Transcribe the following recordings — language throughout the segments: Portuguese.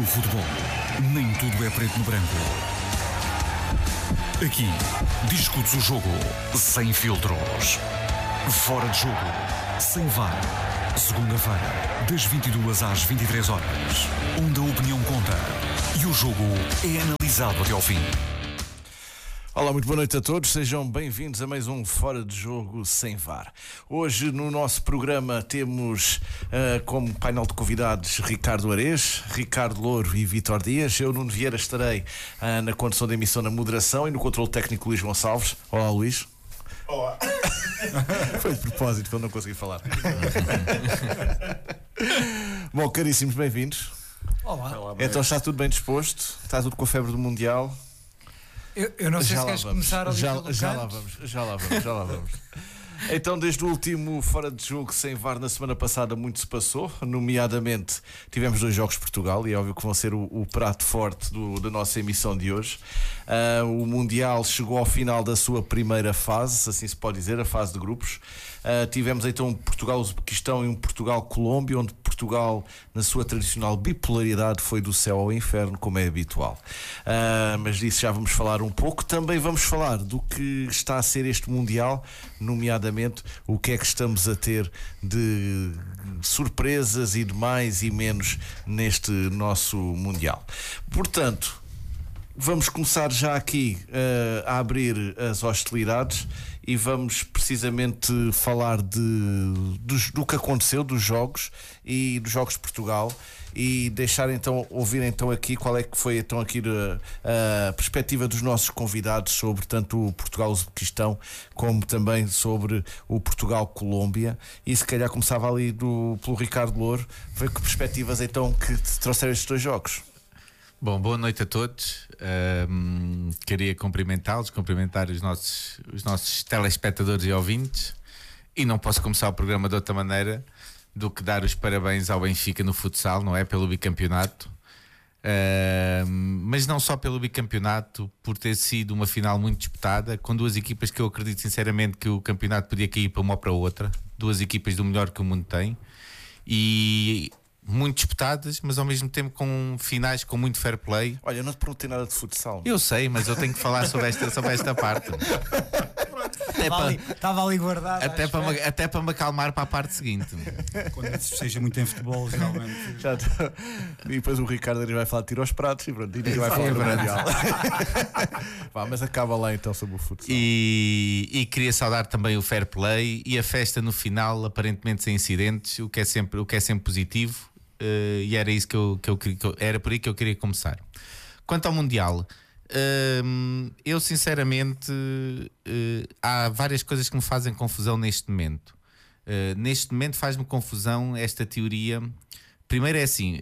futebol, nem tudo é preto no branco. Aqui, discute-se o jogo sem filtros. Fora de jogo, sem VAR. Segunda-feira, das 22 às 23 horas. Onde a opinião conta e o jogo é analisado até ao fim. Olá, muito boa noite a todos, sejam bem-vindos a mais um Fora de Jogo Sem VAR. Hoje no nosso programa temos como painel de convidados Ricardo Arês, Ricardo Louro e Vítor Dias. Eu, Nuno Vieira, estarei na condução da emissão na moderação e no controle técnico Luís Gonçalves. Olá, Luís. Olá. Foi de propósito, para eu não conseguir falar. Bom, caríssimos, bem-vindos. Olá. Então está tudo bem disposto? Está tudo com a febre do Mundial? Eu não sei se queres começar a já lá vamos. Então, desde o último Fora de Jogo Sem VAR na semana passada, muito se passou, nomeadamente tivemos 2 jogos de Portugal e é óbvio que vão ser o prato forte da nossa emissão de hoje. O Mundial chegou ao final da sua primeira fase, assim se pode dizer, a fase de grupos. Tivemos então um Portugal-Uzbequistão e um Portugal-Colômbia, onde Portugal, na sua tradicional bipolaridade, foi do céu ao inferno, como é habitual. Mas disso já vamos falar um pouco. Também vamos falar do que está a ser este Mundial, nomeadamente o que é que estamos a ter de surpresas e de mais e menos neste nosso Mundial. Portanto, vamos começar já aqui a abrir as hostilidades e vamos precisamente falar do que aconteceu, dos jogos e dos jogos de Portugal, e deixar então, ouvir então aqui qual é que foi então aqui a perspectiva dos nossos convidados sobre tanto o Portugal-Uzbequistão como também sobre o Portugal-Colômbia. E se calhar começava ali pelo Ricardo Louro. Foi que perspectivas então que te trouxeram estes 2 jogos? Bom, boa noite a todos. Queria cumprimentar os nossos telespectadores e ouvintes, e não posso começar o programa de outra maneira do que dar os parabéns ao Benfica no futsal, não é? Pelo bicampeonato, mas não só pelo bicampeonato, por ter sido uma final muito disputada, com 2 equipas que eu acredito sinceramente que o campeonato podia cair para uma ou para outra, 2 equipas do melhor que o mundo tem, e muito disputadas, mas ao mesmo tempo com finais com muito fair play. Olha, eu não te perguntei nada de futsal. Eu sei, mas eu tenho que falar sobre esta parte. Estava ali guardado. Até para me acalmar para a parte seguinte. Quando se seja muito em futebol, geralmente. E depois o Ricardo vai falar de tiro aos pratos e pronto, e ninguém vai falar do Mundial. Mas acaba lá então sobre o futsal. E queria saudar também o fair play e a festa no final, aparentemente sem incidentes, o que é sempre positivo. E era isso era por aí que eu queria começar. Quanto ao Mundial, eu sinceramente há várias coisas que me fazem confusão neste momento. Neste momento faz-me confusão esta teoria. Primeiro é assim,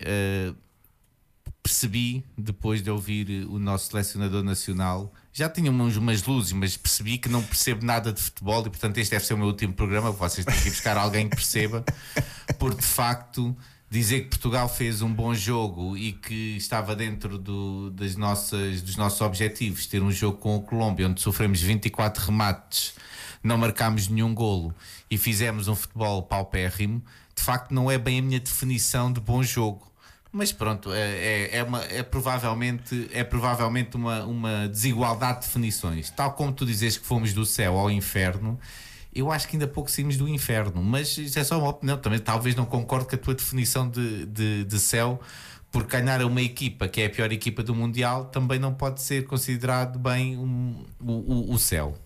percebi, depois de ouvir o nosso selecionador nacional, já tinha umas luzes, mas percebi que não percebo nada de futebol e portanto este deve ser o meu último programa. Vocês têm que ir buscar alguém que perceba, porque de facto dizer que Portugal fez um bom jogo e que estava dentro dos nossos objetivos, ter um jogo com a Colômbia onde sofremos 24 remates, não marcámos nenhum golo e fizemos um futebol paupérrimo, de facto não é bem a minha definição de bom jogo. Mas pronto, é provavelmente uma desigualdade de definições. Tal como tu dizes que fomos do céu ao inferno, eu acho que ainda pouco saímos do inferno, mas isso é só uma opinião. Também talvez não concorde com a tua definição de céu, porque ganhar a uma equipa que é a pior equipa do Mundial também não pode ser considerado bem o céu.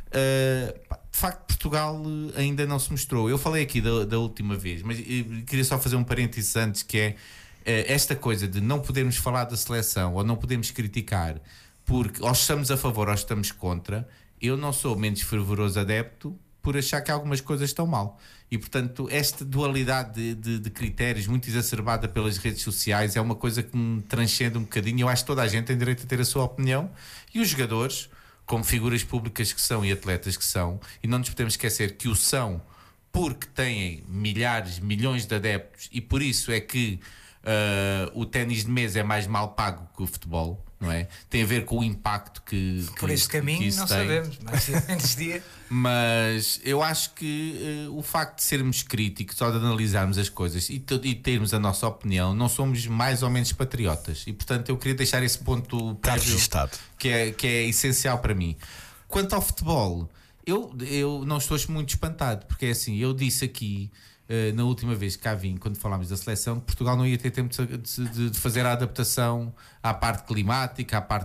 De facto, Portugal ainda não se mostrou. Eu falei aqui da última vez, mas queria só fazer um parênteses antes, que é esta coisa de não podermos falar da seleção ou não podemos criticar porque ou estamos a favor ou estamos contra. Eu não sou menos fervoroso adepto por achar que algumas coisas estão mal. E, portanto, esta dualidade de critérios muito exacerbada pelas redes sociais é uma coisa que me transcende um bocadinho. Eu acho que toda a gente tem direito a ter a sua opinião e os jogadores, como figuras públicas que são e atletas que são, e não nos podemos esquecer que o são porque têm milhões de adeptos e por isso é que o ténis de mesa é mais mal pago que o futebol. não é? Tem a ver com o impacto que por este caminho que isso não tem. sabemos, mas antes dia. Mas eu acho que o facto de sermos críticos ou de analisarmos as coisas e termos a nossa opinião, não somos mais ou menos patriotas. E portanto eu queria deixar esse ponto prévio, que é essencial para mim. Quanto ao futebol, eu não estou muito espantado, porque é assim, eu disse aqui na última vez que cá vim, quando falámos da seleção, que Portugal não ia ter tempo de fazer a adaptação à parte climática, à parte